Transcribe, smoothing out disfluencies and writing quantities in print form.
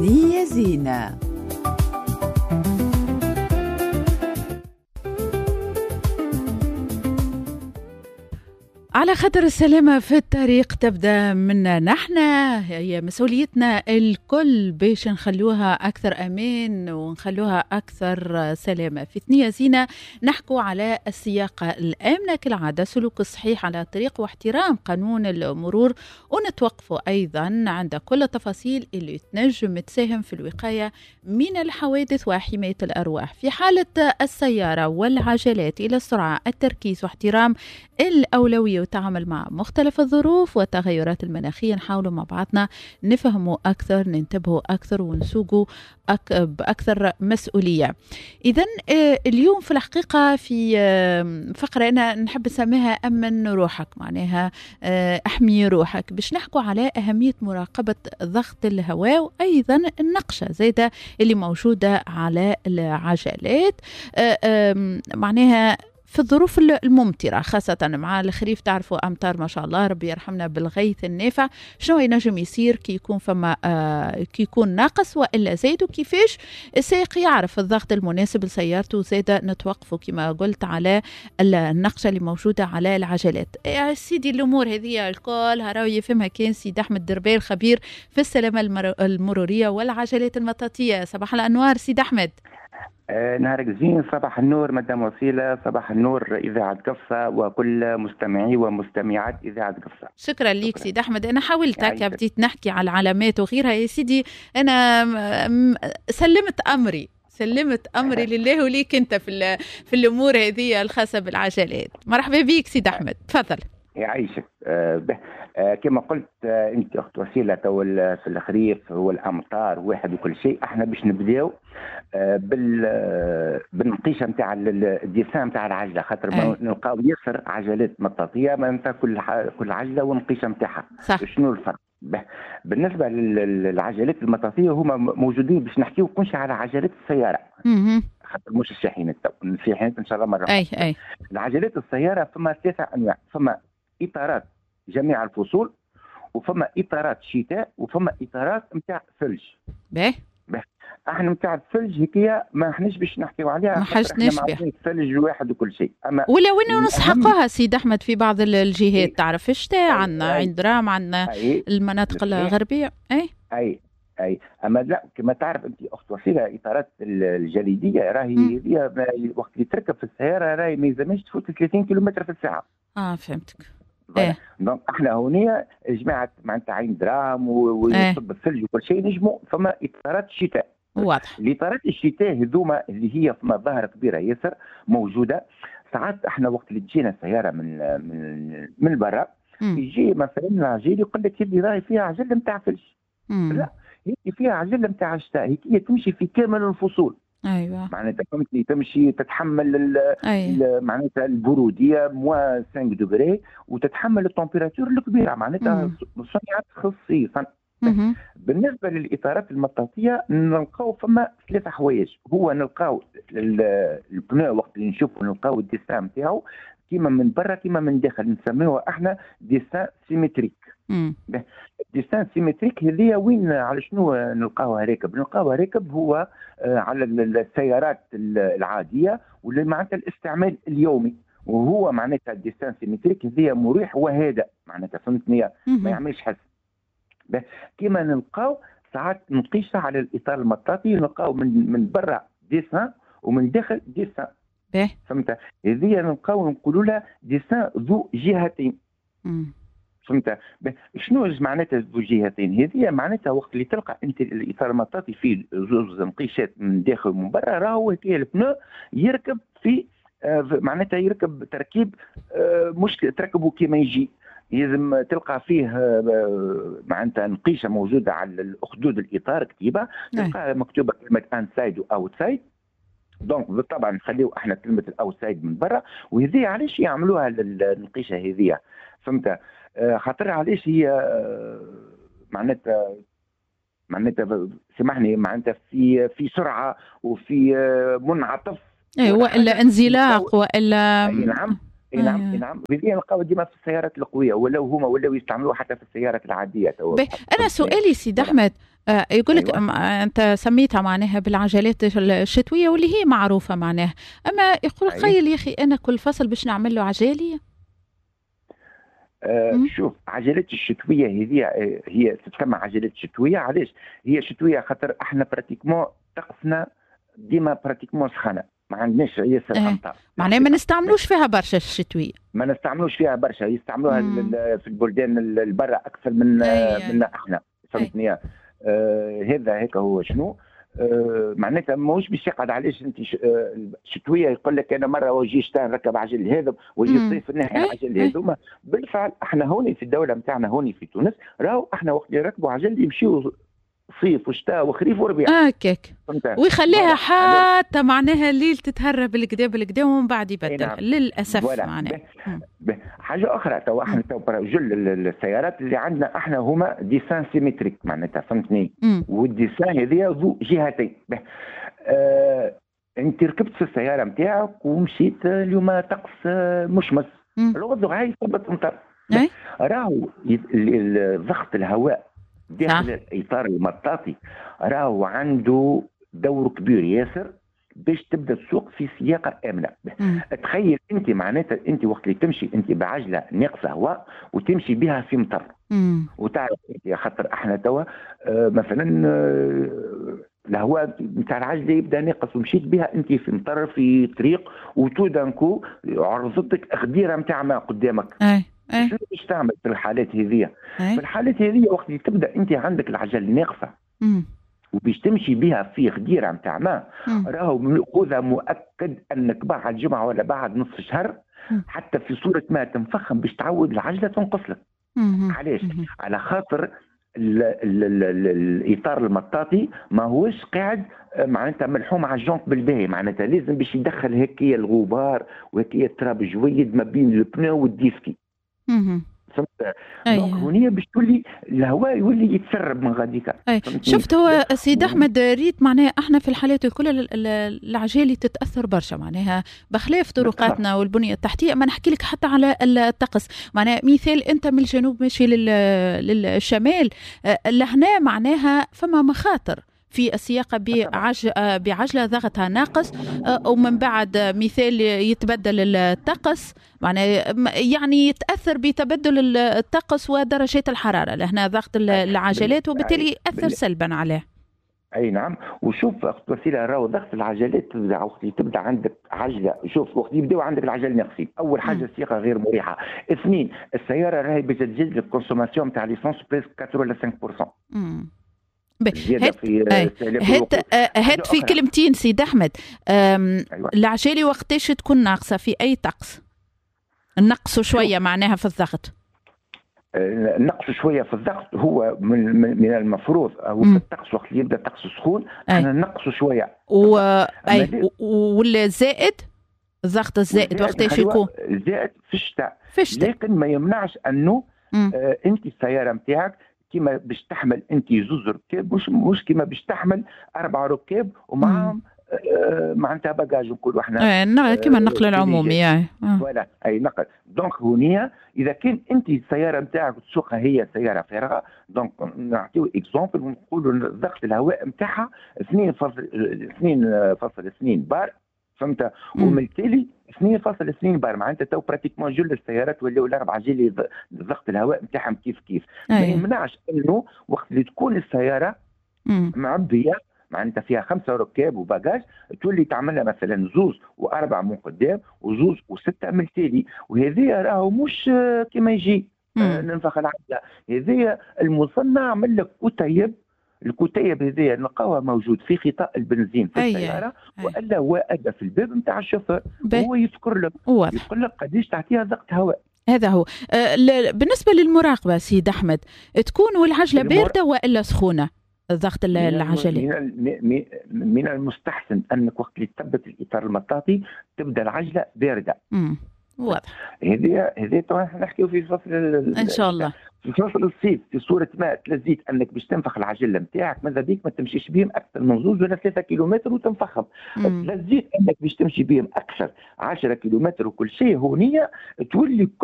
نية زينة. على خطر السلامة في الطريق تبدأ منا نحن، هي مسؤوليتنا الكل باش نخلوها أكثر أمان ونخلوها أكثر سلامة. في نية زينة نحكو على السياقة الآمنة كالعادة، سلوك الصحيح على الطريق واحترام قانون المرور، ونتوقفوا أيضا عند كل التفاصيل اللي تنجم تساهم في الوقاية من الحوادث وحماية الأرواح. في حالة السيارة والعجلات إلى السرعة، التركيز واحترام الأولوية والتعامل مع مختلف الظروف والتغيرات المناخية. نحاولوا مع بعضنا نفهموا أكثر، ننتبهوا أكثر، ونسوقوا بأكثر مسؤولية. إذن اليوم في الحقيقة في فقرة أنا نحب نسميها أمن روحك، معناها أحمي روحك، باش نحكوا على أهمية مراقبة ضغط الهواء وأيضا النقشة زيادة اللي موجودة على العجلات، معناها في الظروف الممطرة خاصة مع الخريف. تعرفوا أمطار ما شاء الله، ربي يرحمنا بالغيث النافع. شنو ينجم يصير كي يكون فما كي يكون ناقص وإلا زايد، وكيفاش السائق يعرف الضغط المناسب لسيارته. زايدة نتوقفوا كما قلت على النقشة اللي موجودة على العجلات. يا سيدي الأمور هذه الكل هراو يفهمها كان سيد أحمد دربيل، خبير في السلامة المرورية والعجلات المطاطية. صباح الأنوار سيد أحمد. نهارك زين، صباح النور مدام وسيلة، صباح النور إذاعة قفصة وكل مستمعي ومستمعات إذاعة قفصة. شكرا لك سيد أحمد. أنا حاولت بديت نحكي على العلامات وغيرها يا سيدي، أنا سلمت أمري لله وليك أنت في الأمور هذه الخاصة بالعجلات. مرحبا بك سيد أحمد، تفضل. يعيشك. كما قلت انت اخت وسيله، في الخريف والامطار واحد وكل شيء. احنا باش نبداو بالنقيشه نتاع الديسان نتاع العجله، خاطر نلقاو ياسر عجلات مطاطيه ما نتاع كل عجله والنقيشه نتاعها. شنو الفرق؟ بالنسبه للعجلات المطاطيه هما موجودين، باش نحكيو كلش على عجلات السياره خاطر مش الشاحنات. الشاحنات ان شاء الله مره. اي العجلات السياره فما 3 انواع، فما اطارات جميع الفصول، وفما اطارات شتاء، وفما اطارات نتاع ثلج. باهي احنا نتاع الثلج هيك ما احناش باش نحكيو عليها، ما حاجناش بها الثلج واحد وكل شيء. اما ولا وين نسحقوها سيد احمد في بعض الجهات. تعرف الشتاء عندنا عند رام، عندنا المناطق الغربيه. اي اما لا، كما تعرف انت اخت وسيله، اطارات الجليديه راهي هي وقت اللي تركب في السياره راهي ما يلزمش تفوت 30 كيلومتر في الساعه. فهمتك. دونك احنا هنا جماعه معناتها عين درام ويصب الثلج وكل شيء نجموا. فما اطارات الشتاء واضح. الاطارات الشتاء هذوما اللي هي فما ظاهره كبيره ياسر موجوده. ساعات احنا وقت اللي تجينا سياره من برا، يجي مثلا العجل يقول لك هذه راهي فيها عجله نتاع ثلج. لا، هي فيها عجله نتاع الشتاء، هي تمشي في كامل الفصول. ايوه معناتها فهمتني، تمشي تتحمل معناتها البروديه -5 دوغري، وتتحمل التمبيراتور الكبيره، معناتها صنعت خصيصا. بالنسبه للاطارات المطاطيه نلقاو فما 3 حوايج. هو نلقاو البناء وقت اللي نشوفوا نلقاو الديسان نتاعو كيما من برا كيما من داخل، نسميوها احنا ديسان سيمتريك. الديسان سيمتريك هذه وين على شنو نلقاوها راكب؟ نلقاوها راكب هو على السيارات العاديه واللي معناتها الاستعمال اليومي، وهو معناتها الديسان سيمتريك هذه مريح وهادئ، معناتها فهمتني، ما يعملش حس. كيما نلقاو ساعات نقيسها على الاطار المطاطي، نلقاو من برا ديسان ومن داخل ديسان. فهمت؟ هذه نلقاو نقولوا لها ديسان ذو جهتين. فهمت؟ شنو معناتها ذو جهتين؟ هذه معناتها وقت اللي تلقى انت الاطار المطاطي فيه زوج نقيشات من داخل ومن برا، راهو هكا البنو يركب في معناتها يركب تركيب مش تركبه كيما يجي. لازم تلقى فيه معناتها نقيشه موجوده على الاخدود الاطار كتيبه، تلقى مكتوبه كلمه انسايد واوت سايد. دونك بالطبع نخليو احنا كلمه الاوت سايد من برا. وهذه علاش يعملوها النقيشه هذه؟ فهمت؟ خاطر علاش هي معناتها سامحني، معناتها في سرعه وفي منعطف، والا انزلاق والا نعم. هذه نلقاو ديما في السيارات القويه، ولاو يستعملوها حتى في السيارات العاديه. انا سؤالي سيد احمد، يقول لك أيوة. انت سميتها معناها بالعجلات الشتويه واللي هي معروفه معناها، اما يقول خيل يا اخي انا كل فصل باش نعمل له عجالي. شوف، عجلات الشتويه هي تسمى عجلات شتويه. علاش هي شتويه؟ خاطر احنا براتيكمون طقسنا ديما براتيكمون سخانه، ما عندناش ياسر امطار، معناها ما نستعملوش فيها برشا الشتويه، ما نستعملوش فيها برشا، يستعملوها في البلدان البرة اكثر من احنا، فهمتني؟ هذا هيك هو شنو معناتها ماهوش باش يقعد. علاش انت شتويه يقول لك انا مره وجي شتاء نركب عجل هذا، وجي الصيف نحي عجل هذوما. بالفعل احنا هوني في الدوله نتاعنا هوني في تونس راهو احنا وقت اللي يركبوا عجل يمشيوا صيف وشتاء وخريف وربيع هكاك، ويخليها حتى معناها الليل تتهرب بالكدا ومن بعد يبدل للاسف. معناها حاجه اخرى، تو احنا جل السيارات اللي عندنا احنا هما ديسان سيمتريك معناتها، فهمتني؟ والديسان هذه ذو جهتين. انت ركبت في السياره نتاعك ومشيت اليوم طقس مشمس، الغدو هاي صبت مطر، راهو ضغط الهواء داخل الاطار المطاطي راهو عنده دور كبير ياسر باش تبدا تسوق في سياقه امنه. تخيل انت معناتها انت وقت اللي تمشي انت بعجله ناقصه هواء وتمشي بها في مطر، وتعرف انت خاطر احنا توا مثلا الهواء نتاع العجله يبدا ناقص ومشيت بها انت في مطر في طريق وتودنكو عرضتك غديره نتاع ما قدامك. شنو باش تعمل في الحالات هذه؟ في الحالات هذه وقت اللي تبدا انت عندك العجل ناقصه وباش تمشي بها في غديره نتاع ما، راهو خذها مؤكد انك بعد جمعه ولا بعد نصف شهر حتى في صوره ما تنفخم باش تعود العجله تنقص لك. علاش؟ على خاطر الاطار المطاطي ما هوش قاعد معناتها ملحوم على الجونت بالباهي، معناتها لازم باش يدخل هكايا الغبار وهكايا التراب جويد ما بين البنو والديسكي. فهمت؟ دونك هونيا باش تولي الهواء يولي يتسرب من غاديكا. شفت هو سيد احمد ريت معناها احنا في الحالات الكل العجالي تتاثر برشا معناها بخلاف طرقاتنا والبنيه التحتيه. ما نحكي لك حتى على الطقس، معناها مثال انت من الجنوب ماشي للشمال لهنا معناها فما مخاطر في السياقة بعجلة ضغطها ناقص، ومن بعد مثال يتبدل الطقس يعني يتأثر بتبدل الطقس ودرجات الحرارة لهنا ضغط العجلات وبالتالي يأثر سلبا عليه. اي نعم. وشوف وسيله راهو ضغط العجلات تبدا عندك عجله. شوف وقت يبداو عندك العجل ناقصين، اول حاجه السياقه غير مريحه، اثنين السياره راهي باش تزيد الكونسوماسيون تاع ليسونس بريسك 4 ولا 5%. هات في كلمتين سيد أحمد. أيوة. العجالي وقتاش تكون ناقصة في أي طقس؟ النقص شوية معناها في الضغط. النقص شوية في الضغط هو من المفروض هو في الطقس وقت يبدأ الطقس سخون احنا نقص شوية. والزائد الضغط الزائد وقتاش يكون؟ الزائد في الشتاء، لكن ما يمنعش أنه أنت السيارة متاعك كيما باش تحمل انت زوز ركاب، مش كيما باش تحمل 4 ركاب ومعهم معناتها باجاج نقولوا احنا كيما النقل العمومي فوالا اي نقل. دونك هونيا اذا كان انت السياره نتاعك تسوقها هي سياره فارغه، دونك نعطيو اكزومبل ونقولوا ضغط الهواء نتاعها 2.2 بار، فهمت؟ ومن التالي 2.2 بار معناتها تو براتيكمون جل السيارات ولاو الاربعه جيلي ضغط الهواء نتاعهم كيف ما يمنعش انه وقت اللي تكون السياره معبيه معناتها فيها 5 ركاب وباجاج تولي تعملها مثلا زوز و4 من قدام وزوز و6 من التالي، وهذه راهو مش كما يجي ننفخ العجله، هذه المصنع عمل لك كتيب. الكتيب هذه نلقاوها موجود في خطاء البنزين في السياره والا واقفه في الباب نتاع الشوفير، هو يذكر لك يقول لك قديش تعطيها ضغط هواء. هذا هو. بالنسبه للمراقبه سيد احمد تكون والعجله بارده والا سخونه؟ ضغط العجلي من المستحسن انك وقت اللي تثبت الاطار المطاطي تبدا العجله بارده. واضح. هذه طبعا نحكيو في فصل ان شاء الله في فصل الصيف في صوره ما تلزيت انك باش تنفخ العجله نتاعك ماذا بيك ما تمشيش بهم اكثر من 2 ولا 3 كيلومتر وتنفخهم. تلزيت انك باش تمشي بهم اكثر 10 كيلومتر وكل شيء هونيه تولي